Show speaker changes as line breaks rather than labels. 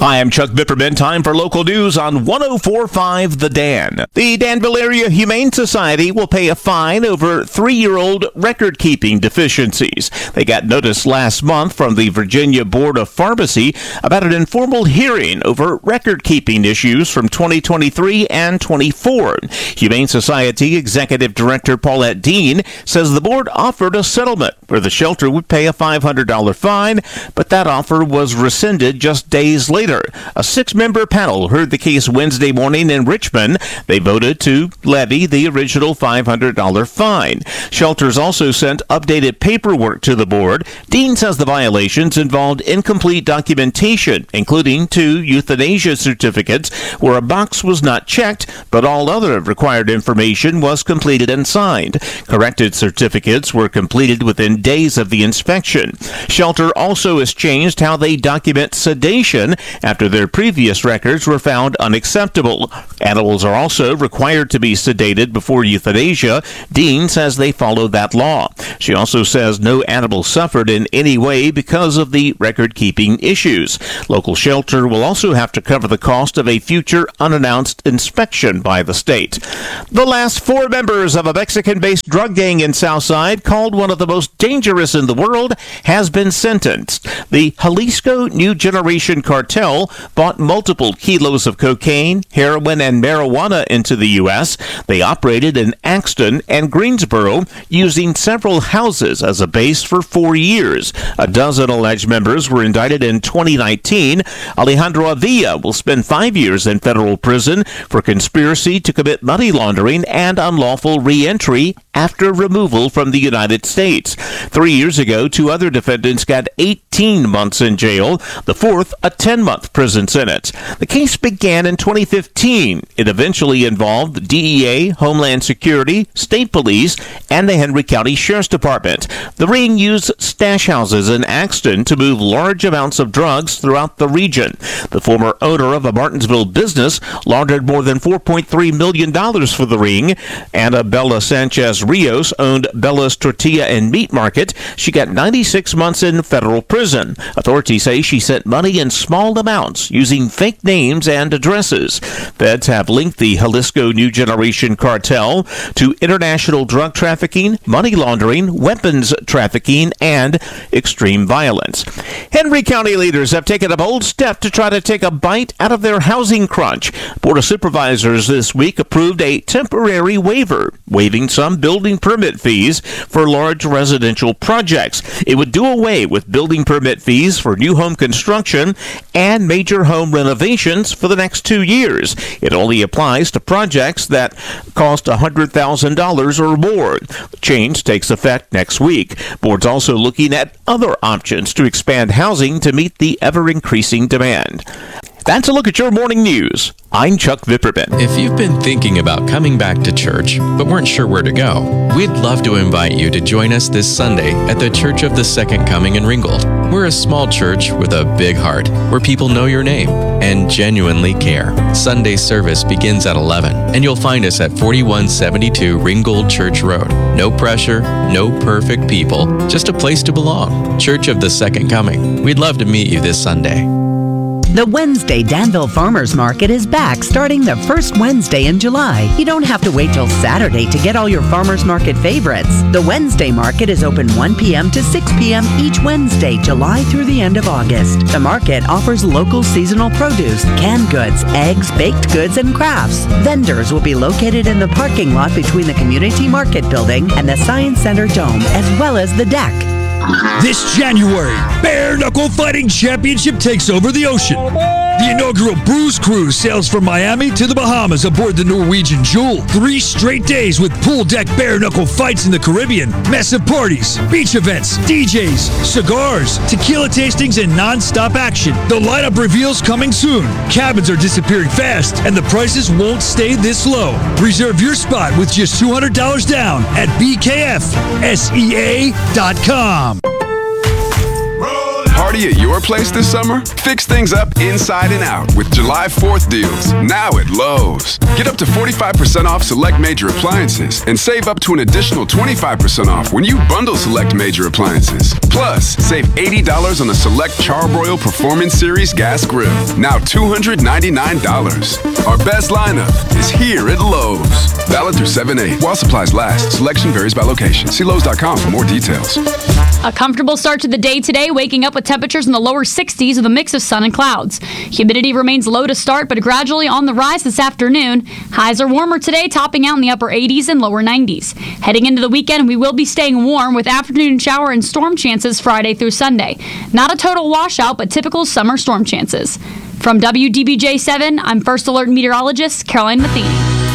Hi, I'm Chuck Bipperman. Time for local news on 104.5 The Dan. The Danville Area Humane Society will pay a fine over 3-year-old record-keeping deficiencies. They got notice last month from the Virginia Board of Pharmacy about an informal hearing over record-keeping issues from 2023 and 24. Humane Society Executive Director Paulette Dean says the board offered a settlement where the shelter would pay a $500 fine, but that offer was rescinded just days later. A 6-member panel heard the case Wednesday morning in Richmond. They voted to levy the original $500 fine. Shelters also sent updated paperwork to the board. Dean says the violations involved incomplete documentation, including 2 euthanasia certificates where a box was not checked, but all other required information was completed and signed. Corrected certificates were completed within days of the inspection. Shelter also has changed how they document sedation after their previous records were found unacceptable. Animals are also required to be sedated before euthanasia. Dean says they follow that law. She also says no animal suffered in any way because of the record-keeping issues. Local shelter will also have to cover the cost of a future unannounced inspection by the state. The last 4 members of a Mexican-based drug gang in Southside, called one of the most dangerous in the world, has been sentenced. The Jalisco New Generation Cartel bought multiple kilos of cocaine, heroin, and marijuana into the U.S. They operated in Axton and Greensboro, using several houses as a base for 4 years. A dozen alleged members were indicted in 2019. Alejandro Avila will spend 5 years in federal prison for conspiracy to commit money laundering and unlawful re-entry after removal from the United States. 3 years ago, 2 other defendants got 18 months in jail, the fourth a 10-month prison sentence. The case began in 2015. It eventually involved the DEA, Homeland Security, State Police, and the Henry County Sheriff's Department. The ring used stash houses in Axton to move large amounts of drugs throughout the region. The former owner of a Martinsville business laundered more than $4.3 million for the ring. Annabella Sanchez Rios owned Bella's Tortilla and Meat Market. She got 96 months in federal prison. Authorities say she sent money in small amounts using fake names and addresses. Feds have linked the Jalisco New Generation Cartel to international drug trafficking, money laundering, weapons trafficking, and extreme violence. Henry County leaders have taken a bold step to try to take a bite out of their housing crunch. Board of Supervisors this week approved a temporary waiver, waiving some building permit fees for large residential projects. It would do away with building permit fees for new home construction and major home renovations for the next 2 years. It only applies to projects that cost $100,000 or more. The change takes effect next week. Board's also looking at other options to expand housing to meet the ever-increasing demand. That's a look at your morning news. I'm Chuck Vipperman.
If you've been thinking about coming back to church but weren't sure where to go, we'd love to invite you to join us this Sunday at the Church of the Second Coming in Ringgold. We're a small church with a big heart where people know your name and genuinely care. Sunday service begins at 11 and you'll find us at 4172 Ringgold Church Road. No pressure, no perfect people, just a place to belong. Church of the Second Coming. We'd love to meet you this Sunday.
The Wednesday Danville Farmers Market is back starting the first Wednesday in July. You don't have to wait till Saturday to get all your farmers market favorites. The Wednesday market is open 1 p.m. to 6 p.m. each Wednesday, July through the end of August. The market offers local seasonal produce, canned goods, eggs, baked goods, and crafts. Vendors will be located in the parking lot between the Community Market Building and the Science Center Dome, as well as the deck.
This January, Bare Knuckle Fighting Championship takes over the ocean. The inaugural Bruise Cruise sails from Miami to the Bahamas aboard the Norwegian Jewel. 3 straight days with pool deck bare knuckle fights in the Caribbean, massive parties, beach events, DJs, cigars, tequila tastings, and non-stop action. The lineup reveals coming soon. Cabins are disappearing fast, and the prices won't stay this low. Reserve your spot with just $200 down at bkfsea.com.
party at your place this summer? Fix things up inside and out with July 4th deals, now at Lowe's. Get up to 45% off select major appliances and save up to an additional 25% off when you bundle select major appliances. Plus, save $80 on a select Charbroil Performance Series gas grill, now $299. Our best lineup is here at Lowe's. Valid through 7/8 while supplies last. Selection varies by location. See Lowe's.com for more details.
A comfortable start to the day today, waking up with temperatures in the lower 60s with a mix of sun and clouds. Humidity remains low to start, but gradually on the rise this afternoon. Highs are warmer today, topping out in the upper 80s and lower 90s. Heading into the weekend, we will be staying warm with afternoon shower and storm chances Friday through Sunday. Not a total washout, but typical summer storm chances. From WDBJ 7, I'm First Alert meteorologist Caroline Matheny.